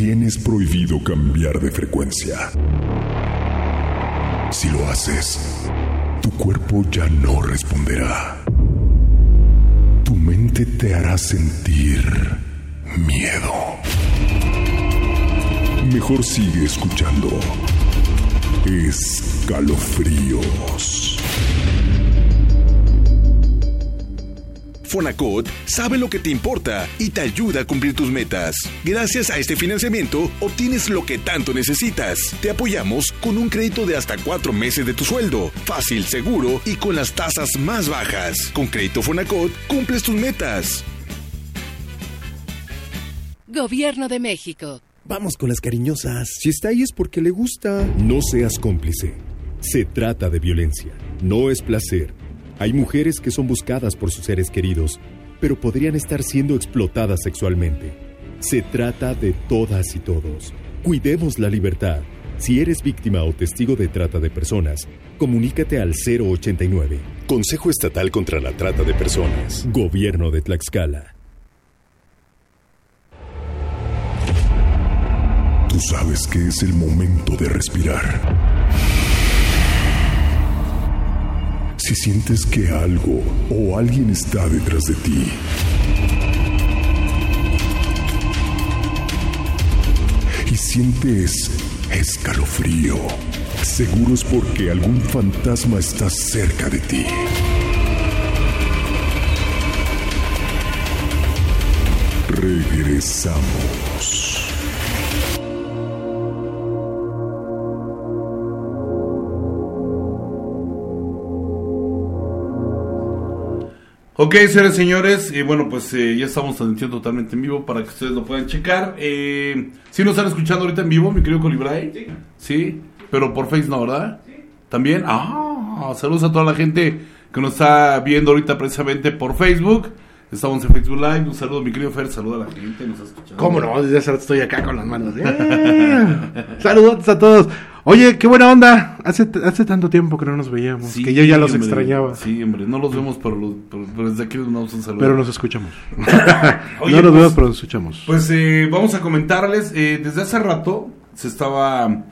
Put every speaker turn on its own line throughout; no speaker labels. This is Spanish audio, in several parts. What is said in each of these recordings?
Tienes prohibido cambiar de frecuencia. Si lo haces, tu cuerpo ya no responderá. Tu mente te hará sentir miedo. Mejor sigue escuchando Escalofríos.
Fonacot sabe lo que te importa y te ayuda a cumplir tus metas. Gracias a este financiamiento, obtienes lo que tanto necesitas. Te apoyamos con un crédito de hasta 4 meses de tu sueldo. Fácil, seguro y con las tasas más bajas. Con Crédito Fonacot, cumples tus metas.
Gobierno de México.
Vamos con las cariñosas. Si está ahí es porque le gusta.
No seas cómplice. Se trata de violencia. No es placer. Hay mujeres que son buscadas por sus seres queridos, pero podrían estar siendo explotadas sexualmente. Se trata de todas y todos. Cuidemos la libertad. Si eres víctima o testigo de trata de personas, comunícate al 089.
Consejo Estatal contra la Trata de Personas.
Gobierno de Tlaxcala.
Tú sabes que es el momento de respirar. Si sientes que algo o alguien está detrás de ti, y sientes escalofrío, seguro es porque algún fantasma está cerca de ti. Regresamos.
Ok, señores, señores, bueno, pues ya estamos transmitiendo totalmente en vivo para que ustedes lo puedan checar. ¿Sí nos están escuchando ahorita en vivo, mi querido Colibray? Sí. ¿Sí? Pero por Face no, ¿verdad? Sí. ¿También? Saludos a toda la gente que nos está viendo ahorita precisamente por Facebook. Estamos en Facebook Live. Un saludo, mi querido Fer, saluda a la gente, nos está escuchando.
¿Cómo no? Desde hace rato estoy acá con las manos. Saludos a todos. Oye, qué buena onda. Hace tanto tiempo que no nos veíamos, sí, que yo ya los extrañaba.
Sí, hombre, no los vemos, pero desde aquí les damos un saludo.
Pero nos escuchamos.
Oye,
no los vemos, pero nos escuchamos.
Pues vamos a comentarles, desde hace rato se estaba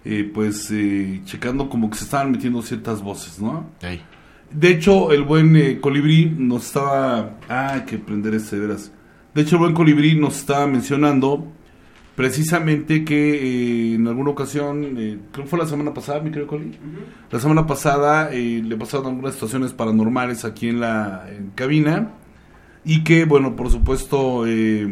checando como que se estaban metiendo ciertas voces, ¿no?
Ahí.
De hecho, el buen Colibrí nos estaba... que prender de veras. De hecho, el buen Colibrí nos estaba mencionando precisamente que en alguna ocasión, creo que fue la semana pasada, mi querido Coli, la semana pasada le pasaron algunas situaciones paranormales aquí en la cabina, y que, bueno, por supuesto,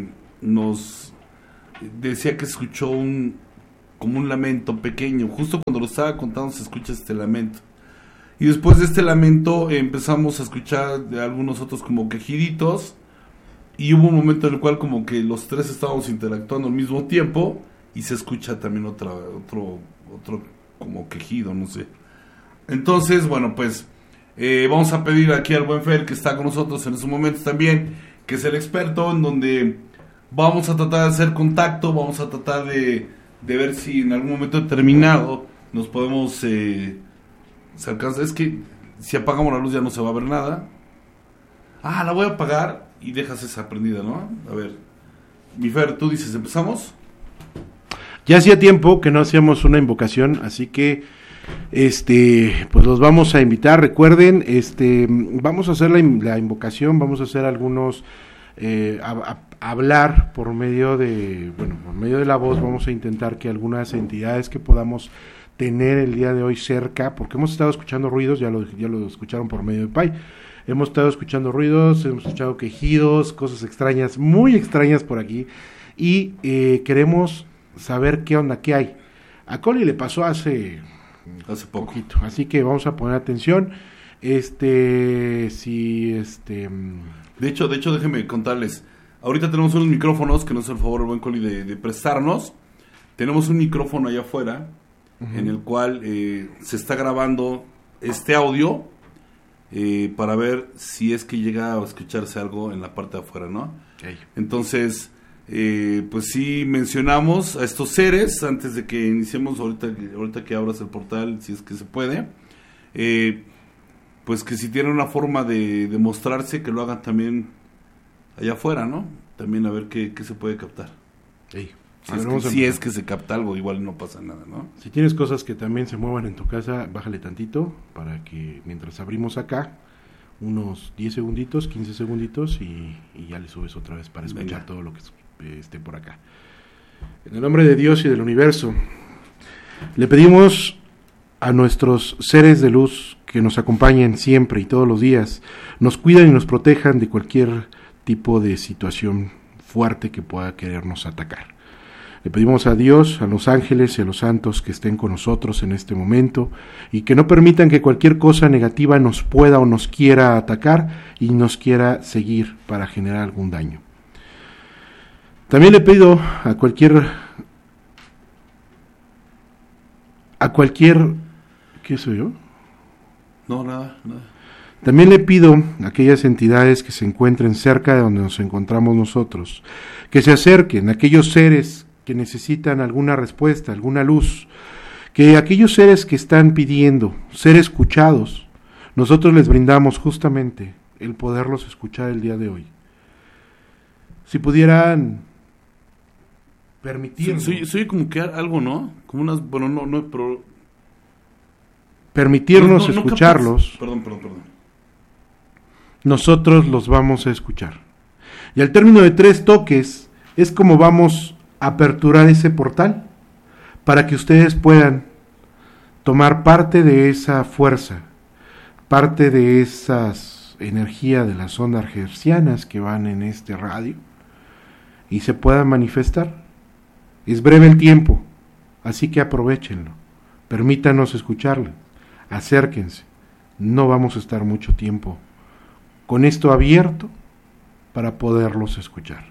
nos decía que escuchó como un lamento pequeño. Justo cuando lo estaba contando se escucha este lamento. Y después de este lamento empezamos a escuchar de algunos otros como quejiditos. Y hubo un momento en el cual como que los tres estábamos interactuando al mismo tiempo. Y se escucha también otro como quejido, no sé. Entonces, bueno, pues vamos a pedir aquí al buen Fer, que está con nosotros en esos momentos también, que es el experto, en donde vamos a tratar de hacer contacto. Vamos a tratar de ver si en algún momento determinado nos podemos... se alcanza. Es que si apagamos la luz ya no se va a ver nada. La voy a apagar y dejas esa prendida, ¿no? A ver, mi Fer, tú dices, ¿empezamos?
Ya hacía tiempo que no hacíamos una invocación, así que pues los vamos a invitar. Recuerden, vamos a hacer la invocación, vamos a hacer algunos hablar por medio de la voz. Vamos a intentar que algunas entidades que podamos tener el día de hoy cerca, porque hemos estado escuchando ruidos, ya lo escucharon por medio de Pai, hemos estado escuchando ruidos, hemos escuchado quejidos, cosas extrañas, muy extrañas por aquí, y queremos saber qué onda, qué hay. A Coli le pasó hace poquito, así que vamos a poner atención. De
hecho, déjenme contarles, ahorita tenemos unos micrófonos que nos hace el favor el buen Coli de prestarnos. Tenemos un micrófono allá afuera, en el cual se está grabando este audio para ver si es que llega a escucharse algo en la parte de afuera, ¿no? Okay. Entonces, pues sí mencionamos a estos seres antes de que iniciemos, ahorita que abras el portal, si es que se puede, pues que si tienen una forma de mostrarse, que lo hagan también allá afuera, ¿no? También a ver qué se puede captar.
Sí.
Si es que se capta algo, igual no pasa nada, ¿no?
Si tienes cosas que también se muevan en tu casa, bájale tantito para que mientras abrimos acá, unos 10 segunditos, 15 segunditos y ya le subes otra vez para escuchar todo lo que esté por acá. En el nombre de Dios y del universo, le pedimos a nuestros seres de luz que nos acompañen siempre y todos los días, nos cuidan y nos protejan de cualquier tipo de situación fuerte que pueda querernos atacar. Le pedimos a Dios, a los ángeles y a los santos que estén con nosotros en este momento y que no permitan que cualquier cosa negativa nos pueda o nos quiera atacar y nos quiera seguir para generar algún daño. También le pido a cualquier ¿qué soy yo?
No, nada.
También le pido a aquellas entidades que se encuentren cerca de donde nos encontramos nosotros, que se acerquen a aquellos seres que necesitan alguna respuesta, alguna luz, que aquellos seres que están pidiendo ser escuchados, nosotros les brindamos justamente el poderlos escuchar el día de hoy. Si pudieran permitirnos...
Soy como que algo, ¿no? Como unas... Bueno, no, pero...
Permitirnos escucharlos.
Perdón.
Nosotros los vamos a escuchar. Y al término de 3 toques es como vamos a aperturar ese portal para que ustedes puedan tomar parte de esa fuerza, parte de esas energías de las ondas hertzianas que van en este radio y se puedan manifestar. Es breve el tiempo, así que aprovéchenlo, permítanos escucharlo, acérquense, no vamos a estar mucho tiempo con esto abierto para poderlos escuchar.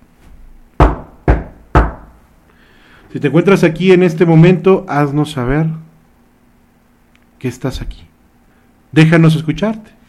Si te encuentras aquí en este momento, haznos saber que estás aquí. Déjanos escucharte.